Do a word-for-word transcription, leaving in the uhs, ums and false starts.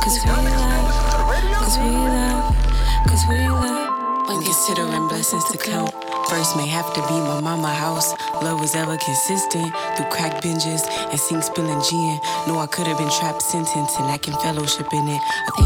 Cause we love, cause we love, cause we love. When considering blessings to count, first may have to be my mama house. Love was ever consistent through crack binges and sink spilling gin. Know I could have been trapped, sentenced, and lacking fellowship in it. I think